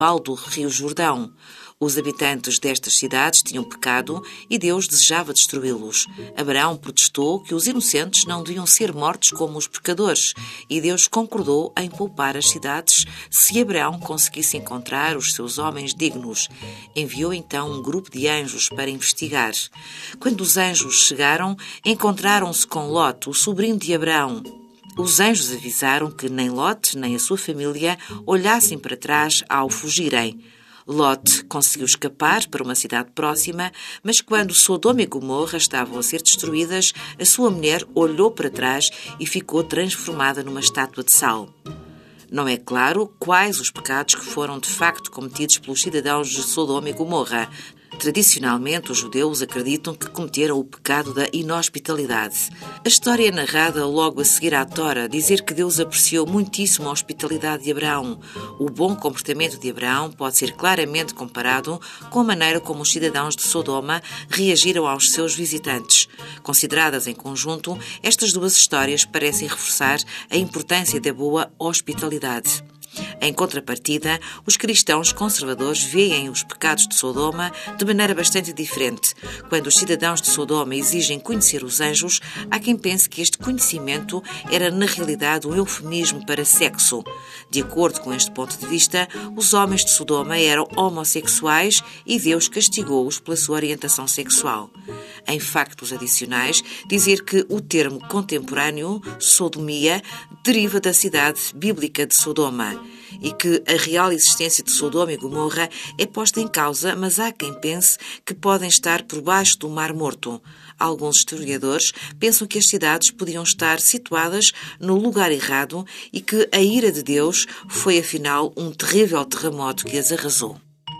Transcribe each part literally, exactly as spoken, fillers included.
do Rio Jordão. Os habitantes destas cidades tinham pecado e Deus desejava destruí-los. Abraão protestou que os inocentes não deviam ser mortos como os pecadores e Deus concordou em poupar as cidades se Abraão conseguisse encontrar os seus homens dignos. Enviou então um grupo de anjos para investigar. Quando os anjos chegaram, encontraram-se com Lote, o sobrinho de Abraão. Os anjos avisaram que nem Lote nem a sua família olhassem para trás ao fugirem. Lote conseguiu escapar para uma cidade próxima, mas quando Sodoma e Gomorra estavam a ser destruídas, a sua mulher olhou para trás e ficou transformada numa estátua de sal. Não é claro quais os pecados que foram de facto cometidos pelos cidadãos de Sodoma e Gomorra. Tradicionalmente, os judeus acreditam que cometeram o pecado da inhospitalidade. A história é narrada logo a seguir à Tora, dizer que Deus apreciou muitíssimo a hospitalidade de Abraão. O bom comportamento de Abraão pode ser claramente comparado com a maneira como os cidadãos de Sodoma reagiram aos seus visitantes. Consideradas em conjunto, estas duas histórias parecem reforçar a importância da boa hospitalidade. Em contrapartida, os cristãos conservadores veem os pecados de Sodoma de maneira bastante diferente. Quando os cidadãos de Sodoma exigem conhecer os anjos, há quem pense que este conhecimento era na realidade um eufemismo para sexo. De acordo com este ponto de vista, os homens de Sodoma eram homossexuais e Deus castigou-os pela sua orientação sexual. Em factos adicionais, dizer que o termo contemporâneo, sodomia, deriva da cidade bíblica de Sodoma e que a real existência de Sodoma e Gomorra é posta em causa, mas há quem pense que podem estar por baixo do Mar Morto. Alguns historiadores pensam que as cidades podiam estar situadas no lugar errado e que a ira de Deus foi, afinal, um terrível terremoto que as arrasou.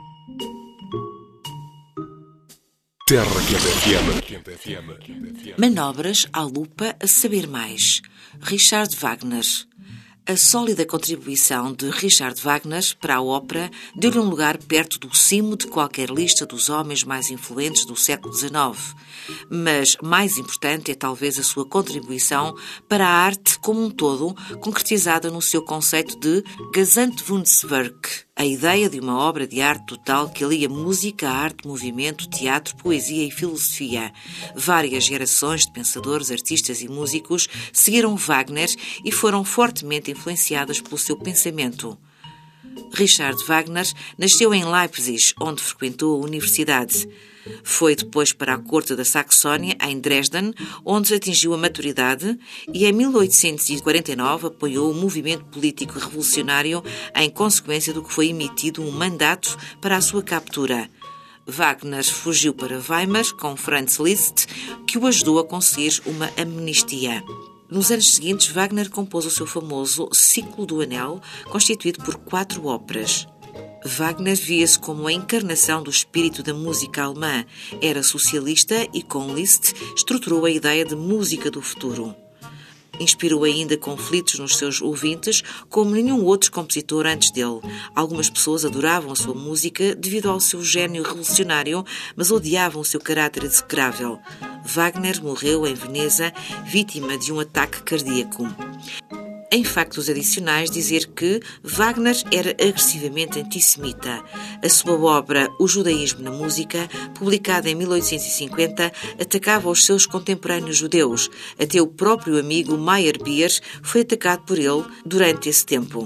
Terra Quente F M. Manobras à lupa a saber mais. Richard Wagner. A sólida contribuição de Richard Wagner para a ópera deu-lhe um lugar perto do cimo de qualquer lista dos homens mais influentes do século dezenove. Mas mais importante é talvez a sua contribuição para a arte como um todo, concretizada no seu conceito de Gesamtkunstwerk, a ideia de uma obra de arte total que alia música, arte, movimento, teatro, poesia e filosofia. Várias gerações de pensadores, artistas e músicos seguiram Wagner e foram fortemente influenciadas pelo seu pensamento. Richard Wagner nasceu em Leipzig, onde frequentou a universidade. Foi depois para a corte da Saxónia, em Dresden, onde atingiu a maturidade e em mil oitocentos e quarenta e nove apoiou o movimento político revolucionário em consequência do que foi emitido um mandato para a sua captura. Wagner fugiu para Weimar com Franz Liszt, que o ajudou a conseguir uma amnistia. Nos anos seguintes, Wagner compôs o seu famoso Ciclo do Anel, constituído por quatro óperas. Wagner via-se como a encarnação do espírito da música alemã. Era socialista e, com Liszt, estruturou a ideia de música do futuro. Inspirou ainda conflitos nos seus ouvintes, como nenhum outro compositor antes dele. Algumas pessoas adoravam a sua música devido ao seu gênio revolucionário, mas odiavam o seu caráter execrável. Wagner morreu em Veneza, vítima de um ataque cardíaco. Em factos adicionais, dizer que Wagner era agressivamente antissemita. A sua obra O Judaísmo na Música, publicada em mil oitocentos e cinquenta, atacava os seus contemporâneos judeus. Até o próprio amigo Meyerbeer foi atacado por ele durante esse tempo.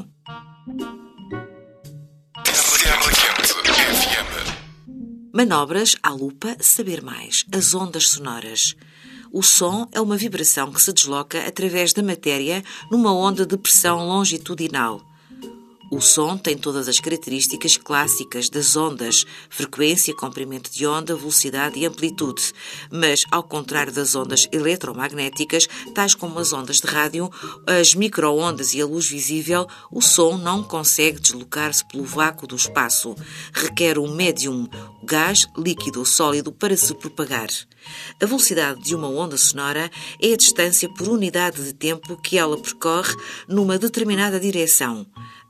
Terra Quente F M. Manobras à lupa, saber mais. As ondas sonoras. O som é uma vibração que se desloca através da matéria numa onda de pressão longitudinal. O som tem todas as características clássicas das ondas: frequência, comprimento de onda, velocidade e amplitude. Mas, ao contrário das ondas eletromagnéticas, tais como as ondas de rádio, as micro-ondas e a luz visível, o som não consegue deslocar-se pelo vácuo do espaço. Requer um médium, gás, líquido ou sólido, para se propagar. A velocidade de uma onda sonora é a distância por unidade de tempo que ela percorre numa determinada direção.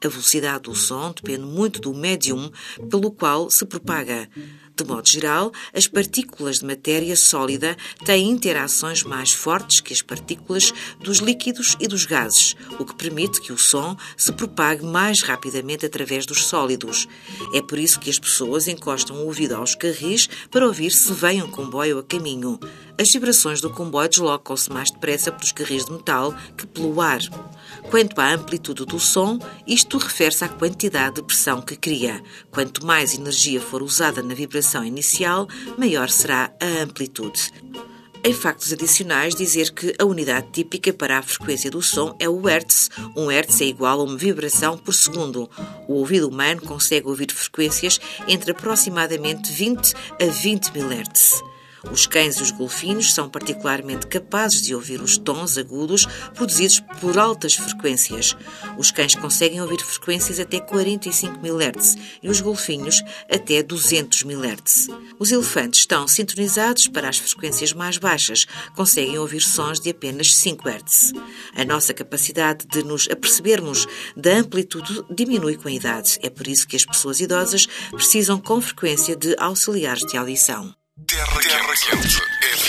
A velocidade do som depende muito do médium pelo qual se propaga. De modo geral, as partículas de matéria sólida têm interações mais fortes que as partículas dos líquidos e dos gases, o que permite que o som se propague mais rapidamente através dos sólidos. É por isso que as pessoas encostam o ouvido aos carris para ouvir se vem um comboio a caminho. As vibrações do comboio deslocam-se mais depressa pelos carris de metal que pelo ar. Quanto à amplitude do som, isto refere-se à quantidade de pressão que cria. Quanto mais energia for usada na vibração inicial, maior será a amplitude. Em factos adicionais, dizer que a unidade típica para a frequência do som é o hertz. Um hertz é igual a uma vibração por segundo. O ouvido humano consegue ouvir frequências entre aproximadamente vinte a vinte mil hertz. Os cães e os golfinhos são particularmente capazes de ouvir os tons agudos produzidos por altas frequências. Os cães conseguem ouvir frequências até quarenta e cinco mil hertz e os golfinhos até duzentos mil hertz. Os elefantes estão sintonizados para as frequências mais baixas, conseguem ouvir sons de apenas cinco hertz. A nossa capacidade de nos apercebermos da amplitude diminui com a idade. É por isso que as pessoas idosas precisam com frequência de auxiliares de audição. Terra Quente F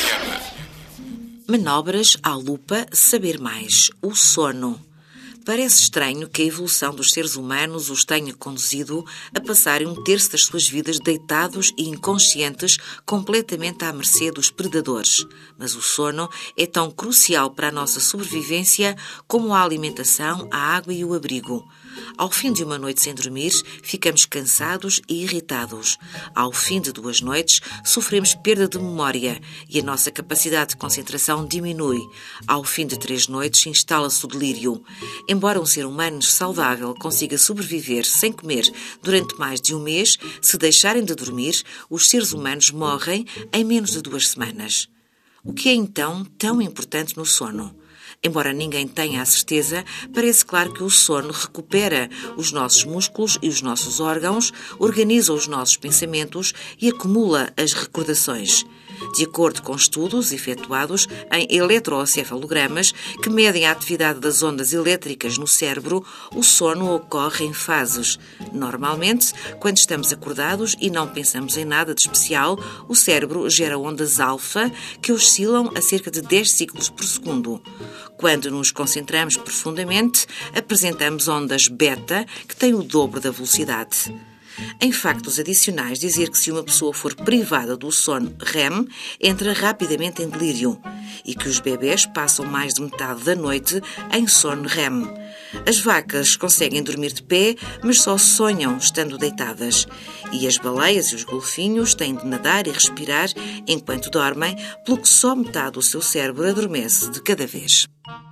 M. Manobras à lupa, saber mais. O sono. Parece estranho que a evolução dos seres humanos os tenha conduzido a passarem um terço das suas vidas deitados e inconscientes, completamente à mercê dos predadores. Mas o sono é tão crucial para a nossa sobrevivência como a alimentação, a água e o abrigo. Ao fim de uma noite sem dormir, ficamos cansados e irritados. Ao fim de duas noites, sofremos perda de memória e a nossa capacidade de concentração diminui. Ao fim de três noites, instala-se o delírio. Embora um ser humano saudável consiga sobreviver sem comer durante mais de um mês, se deixarem de dormir, os seres humanos morrem em menos de duas semanas. O que é então tão importante no sono? Embora ninguém tenha a certeza, parece claro que o sono recupera os nossos músculos e os nossos órgãos, organiza os nossos pensamentos e acumula as recordações. De acordo com estudos efetuados em eletroencefalogramas que medem a atividade das ondas elétricas no cérebro, o sono ocorre em fases. Normalmente, quando estamos acordados e não pensamos em nada de especial, o cérebro gera ondas alfa que oscilam a cerca de dez ciclos por segundo. Quando nos concentramos profundamente, apresentamos ondas beta que têm o dobro da velocidade. Em factos adicionais, dizer que se uma pessoa for privada do sono R E M, entra rapidamente em delírio e que os bebés passam mais de metade da noite em sono R E M. As vacas conseguem dormir de pé, mas só sonham estando deitadas. E as baleias e os golfinhos têm de nadar e respirar enquanto dormem, pelo que só metade do seu cérebro adormece de cada vez.